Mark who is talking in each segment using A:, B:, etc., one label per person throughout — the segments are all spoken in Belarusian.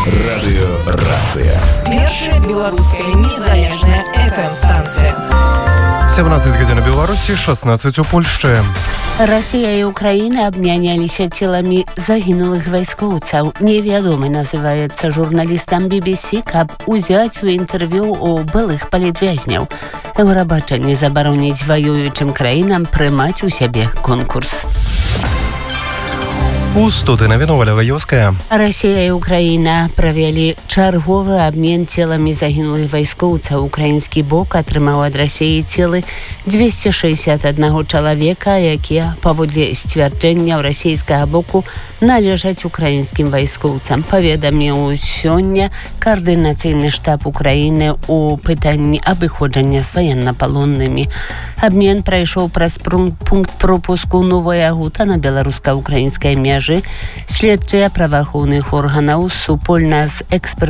A: Радыёрацыя.
B: Першая беларуская незалежная FM-станцыя.
C: 17 гадзін у Беларусі, 16 у Польшчы.
D: Расія і Украіна абмяняліся целамі загінулых вайскоўцаў. Невядомы называецца журналістам BBC, каб узяць у інтэрв'ю у былых палітвязняў. Еўрабачанне забароніць ваюючым краінам прымаць у сябе конкурс.
C: У студыі навіну Валя Ваёўская.
D: Расія і Украіна правялі чарговы абмен целамі загінулых вайскоўцаў. Украінскі бок атрымаў ад Расіі целы 261 чалавека, якія, паводле сцвярджэнняў расійскага боку, належаць украінскім вайскоўцам. Паведаміў сёння каардынацыйны штаб Украіны ў пытанні абыходжання з ваеннапалоннымі. Абмен прайшоў праз пункт пропуску Новая Гута на беларуска-украінскай мяжы. Следчыя праваахоўных органаў супольна з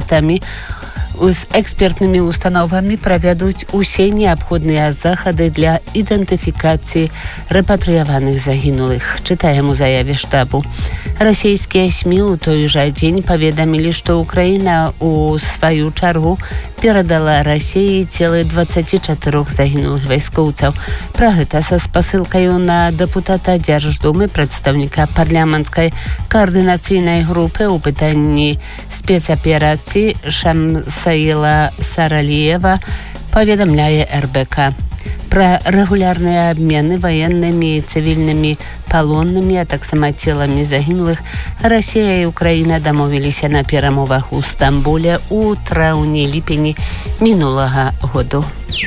D: экспертнымі установамі правядуць усе неабходныя захады для ідэнтыфікацыі рэпатрыяваных загінулых, чытаем у заяве штабу. Расійскія СМІ ў той жа дзень паведамілі, што Украіна у сваю чаргу перадала Расіі целы 24 загінулых вайскоўцаў. Пра гэта са спасылкаю на дэпутата Дзярждумы, прадстаўніка парламенцкай каардынацыйнай групы ў пытанні спецаперацыі Шамсаіла Сараліева паведамляе РБК. Пра рэгулярныя абмены ваеннымі і цывільнымі палоннымі, а таксама целамі загінулых Расія і Украіна дамовіліся на перамовах у Стамбуле ў траўні-ліпені мінулага году.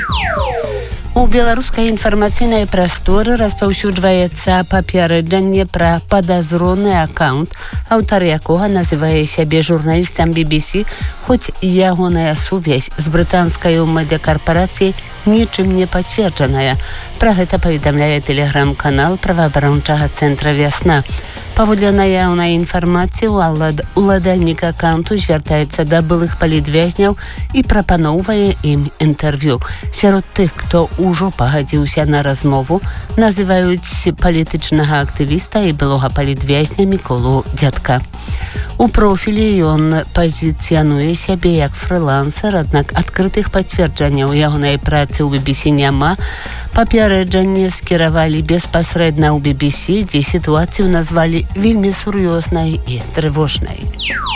D: У беларускай інфармацыйнай прасторы распаўсюджваецца папярэджанне пра падазроны аккаунт, аўтар якога называе сябе журналістам BBC, хоць ягоная сувязь з брытанскай медыакарпарацыяй нічым не пацверджаная. Пра гэта паведамляе тэлеграм-канал праваабарончага цэнтра «Вясна». Паводле наяўнай інфармацыі, уладальнік аккаунту звяртаецца да былых палітвязняў і прапаноўвае ім інтэрв'ю. Сярод тых, хто ўжо пагадзіўся на размову, называюць палітычнага актывіста і былога палітвязня Міколу Дзядка. У профілі ён пазіцыянуе сябе як фрылансер, аднак адкрытых пацверджанняў ягонай працы ў BBC няма. Папярэджанне скіравалі беспасрэдна ў BBC, дзе сітуацыю назвалі вельмі сур'ёзнай і трывожнай.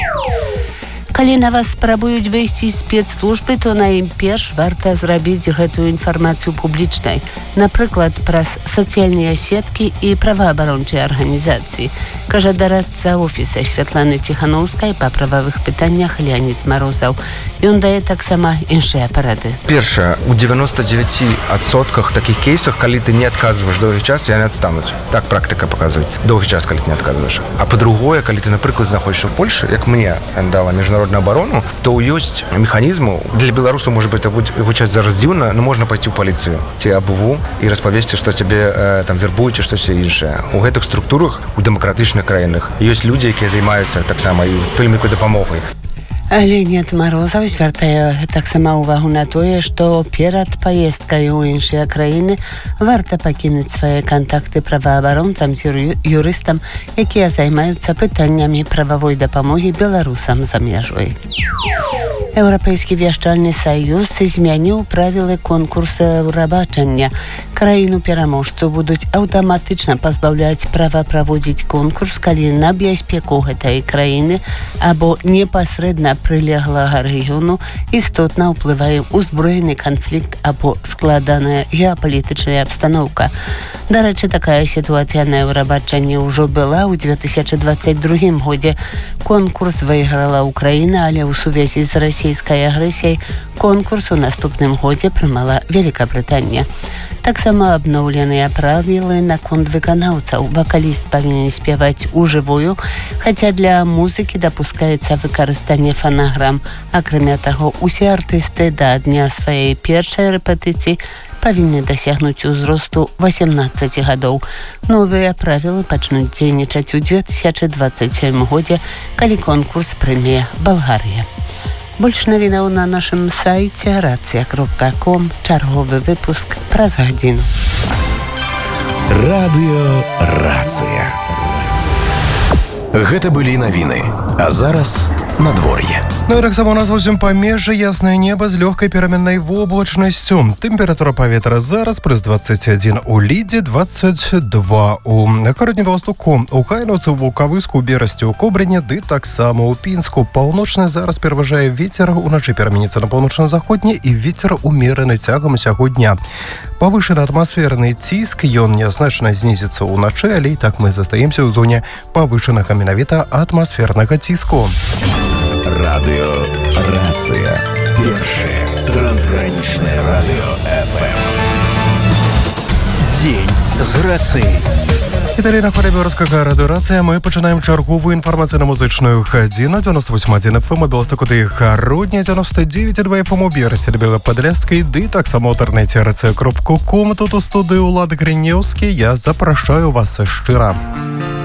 D: Калі на вас спрабуюць выйсці спецслужбы, то найперш варта зрабіць гэтую інфармацыю публічнай, напрыклад, праз сацыяльныя сеткі і праваабарончыя арганізацыі, кажа дарадца офіса Святланы Ціханаўскай па прававых пытаннях Леонід Марозаў. Ён дае таксама іншыя парады.
E: Першае, у 99% такіх кейсах, калі ты не адказваеш доўгі час, яны адстануць. Так практыка паказвае. Доўгі час, калі ты не адказваеш. А па-другое, калі ты, напрыклад, знаходзішся ў Польшы, як мне дала міжнародную абарону, то ёсць механізму. Для беларусаў, можа быць, гучаць зараз дзіўна, но можна пайти ў паліцыю ці АБУ і распавесці, што цябе там вербуюць і штось іншае. У гэтых структурах, у дэмакратычных краінах ёсць людзі, якія займаюцца таксама і тэльміку дапамогай.
D: Леонід Марозаў звяртае таксама ўвагу на тое, што перад паездкай у іншыя краіны варта пакінуць свае кантакты праваабаронцам ці юрыстам, якія займаюцца пытаннямі прававой дапамогі беларусам за мяжой. Еўрапейскі вяшчальны саюз змяніў правілы конкурса Еўрабачання. Краіну-пераможцу будуць аўтаматычна пазбаўляць права праводзіць конкурс, калі на бяспеку гэтай краіны або непасрэдна прылеглага рэгіёну істотна ўплывае ўзброены канфлікт або складаная геапалітычная абстаноўка. Дарэчы, такая сітуацыя на Еўрабачанні ўжо была ў 2022 годзе. Конкурс выйграла Украіна, але ў сувязі з расійскай агрэсіяй конкурс у наступным годзе прымала Великабрытанія. Таксама абноўленыя правілы наконт выканаўцаў. Вакаліст павінен спяваць ужывую, хаця для музыкі дапускаецца выкарыстанне фанаграм. Акрамя таго, усе артысты да дня сваёй першай рэпетыцыі павінны дасягнуць узросту 18 гадоў. Новыя правілы пачнуць дзейнічаць у 2027 годзе, калі конкурс прыме Балгарыя. Больш навінаў на нашым сайце racja.com. Чарговы выпуск праз гадзіну.
A: Радыёрацыя. Гэта былі навіны. А зараз надвор'е.
C: Ну і так само у нас зусім памежжа, яснае неба з лёгкай пераменнай воблачнасцю. Тэмпература паветра зараз плюс 21 у Лідзе, 22 у Кародні Валастуку, у Кайнаўцы, у Вулкавыску, у Берасці, у Кобрыне, ды таксама у Пінску. Паўночны зараз пераважае вецер, уначы пераменіцца на паўночна-заходні і вецер умераны цягам усяго дня. Павышаны атмасферны ціск, ён нязначна знізіцца ўначы, але і так мы застаемся ў зоне павышанага менавіта атмасфернага ціску.
A: Радио «Рация». Первое трансграничное радио ФМ. День з рацией.
C: Італій на хвалі беларускага радыё «Рацыя». Мы пачынаем чарговую інфармацыйна-музычную гадзіну. 98.1 FM у Беластуку ды Гародні, 99.2 FM у Берасці ды Белападляшскай, ды таксама ў інтэрнэце racea.com. Тут у студыі Улад Гринеўскі. Я запрашаю вас шчыра.